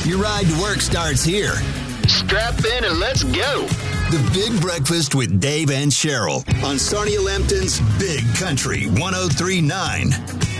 Your ride to work starts here. Strap in and let's go. The Big Breakfast with Dave and Cheryl on Sarnia Lambton's Big Country 103.9.